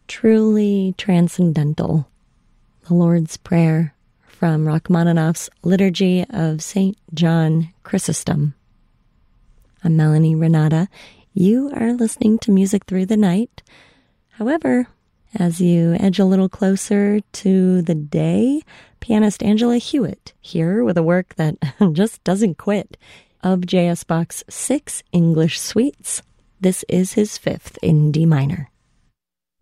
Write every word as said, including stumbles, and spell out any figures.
truly transcendental. The Lord's Prayer from Rachmaninoff's Liturgy of Saint John Chrysostom. I'm Melanie Renata. You are listening to Music Through the Night. However, as you edge a little closer to the day, pianist Angela Hewitt here with a work that just doesn't quit, of J S. Bach's six English suites. This is his fifth in D minor.